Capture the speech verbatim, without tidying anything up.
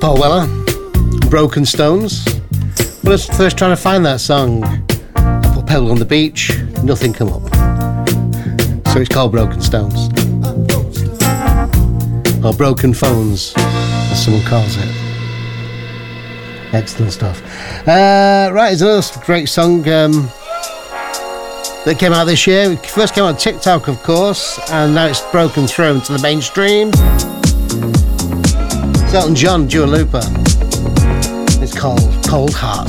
Paul Weller, Broken Stones. When I was first trying to find that song, I put Pebble on the Beach, nothing come up. So it's called Broken Stones. Or Broken Phones, as someone calls it. Excellent stuff. Uh, right, there's another great song um, that came out this year. It first came out on TikTok, of course, and now it's broken through into the mainstream. It's Elton John, Dua Lipa. It's called Cold Heart.